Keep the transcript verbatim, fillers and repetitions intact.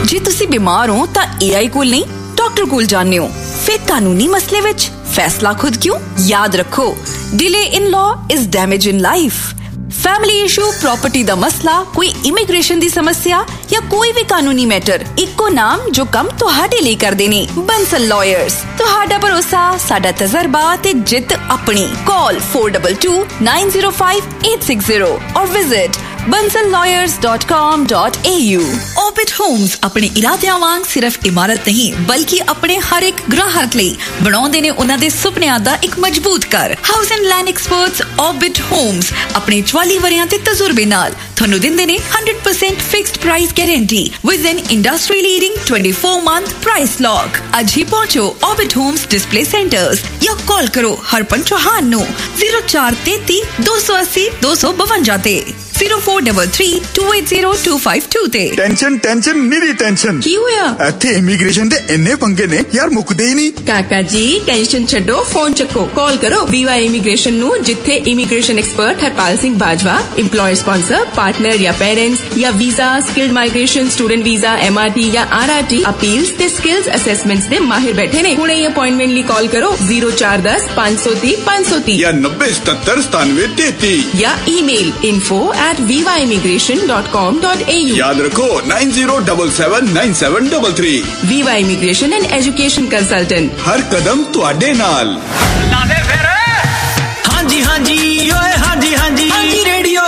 जे तुसी बीमार हो तां ए आई कोल नहीं डॉक्टर कोल जाने हो। फिर कानूनी मसले विच फैसला खुद क्यों? याद रखो, delay in law is damage in life. Family issue, property दा मसला, कोई इमिग्रेशन दी समस्या या कोई भी कानूनी मैटर, इक्को नाम जो कम तुहाडे लिए कर देने। बंसल लॉयर्स, तुहाडा भरोसा, साडा तजर्बा ते जित अपनी। Call four to to nine zero five eight six zero और visit Bansal lawyers dot com dot A you. Orbit Holmes अपने इरादियां वांग सिर्फ इमारत नहीं बल्कि अपने हर एक ग्राहक ਲਈ ਬਣਾਉਂਦੇ ਨੇ ਉਹਨਾਂ ਦੇ ਸੁਪਨਿਆਂ ਦਾ ਇੱਕ ਮਜ਼ਬੂਤ ਘਰ। House and land experts orbit homes ਆਪਣੇ ਚੁਆਲੀ ਵਰਿਆਂ ਤੇ ਤਜਰਬੇ ਨਾਲ ਤੁਹਾਨੂੰ ਦਿੰਦੇ ਨੇ hundred percent fixed price guarantee with N industry leading twenty four month price lock. ਅੱਜ ਹੀ ਪਹੁੰਚੋ ऑर्बिट होम्स डिस्प्ले सेंटर्स या कॉल करो हरपन चौहान नो जीरो चार तेती दो सौ अस्सी दो सौ बवंजा ते zero four double three to eight zero to five to ते। टेंशन टेंशन निरी टेंशन की होया? इत्थे इमिग्रेशन दे इन्ने पंगे ने यार, मुकदे ही नहीं। काका जी टेंशन छड्डो, फोन चक्को, कॉल करो वीवा इमिग्रेशन नु, जिथे immigration expert Harpal Singh Bajwa employer sponsor partner या पेरेंट्स या visa, skilled migration, student visa, MRT या आरआरटी अपील्स ते स्किल्स असेसमेंट्स दे माहिर बैठे ने। हुणे अपॉइंटमेंट ली कॉल करो जीरो चार दस पांच सौ तीस पांच सौ तीस या नब्बे सतर सतानवे तेती या email info at viva immigration dot com dot a u। याद रखो nine zero double seven nine seven double three. Viva Immigration and Education Consultant, हर कदम तुहाडे नाल। हाँ जी हाँ जी ओए हाँ जी हाँ जी हाँ जी रेडियो